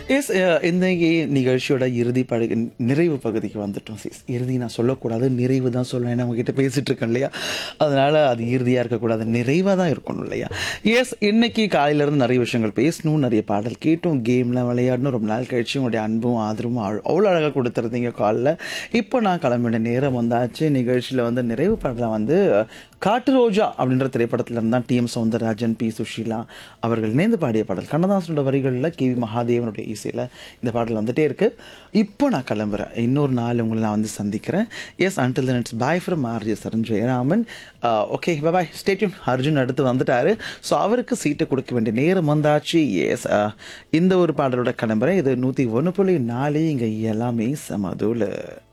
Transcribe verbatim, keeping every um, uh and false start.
S இன்னைக்கு நிகழ்ச்சியோட இறுதி பகு நிறைவு பகுதிக்கு வந்துட்டோம் சிஸ். இறுதி நான் சொல்லக்கூடாது, நிறைவு தான் சொல்லணும். ஏன்னா உங்ககிட்ட பேசிட்டு இருக்கேன் இல்லையா, அதனால அது இறுதியாக இருக்கக்கூடாது, நிறைவாக தான் இருக்கணும் இல்லையா. எஸ், இன்னைக்கு காலையிலேருந்து நிறைய விஷயங்கள் பேசணும், நிறைய பாடல் கேட்டோம், கேம்லாம் விளையாடணும். ரொம்ப நாள் கழிச்சு உங்களுடைய அன்பும் ஆதரவும் அவ்வளோ அவ்வளோ அழகாக கொடுத்துருந்தீங்க காலில். இப்போ நான் கிளம்பின நேரம் வந்தாச்சு. நிகழ்ச்சியில் வந்து நிறைவு பாடலை வந்து காட்டு ரோஜா அப்படின்ற திரைப்படத்தில் இருந்தால் D M Soundararajan, B Sushila அவர்கள் இணைந்து பாடிய பாடல், கண்ணதாசனோட வரிகளில் கே வி மகாதேவனுடைய இசையில் இந்த பாடல் வந்துட்டே இருக்கு. இப்போ நான் கிளம்புறேன், இன்னொரு நாள் உங்களை நான் வந்து சந்திக்கிறேன். S, until then it's bye from RJ Charan Jayaraman. Okay, bye, stay tune. Arjun அடுத்து வந்துட்டாரு, ஸோ அவருக்கு சீட்டை கொடுக்க வேண்டிய நேரம் வந்தாச்சு. எஸ், இந்த ஒரு பாடலோட கிளம்புறேன். இது நூற்றி ஒன்று புள்ளி நாலு, இங்கே எல்லாமே சமதூள்.